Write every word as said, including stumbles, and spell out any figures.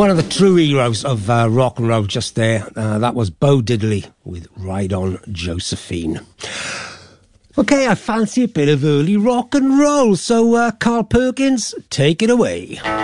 One of the true heroes of uh, rock and roll just there. Uh, that was Bo Diddley with Ride On Josephine. Okay, I fancy a bit of early rock and roll, so uh, Carl Perkins, take it away.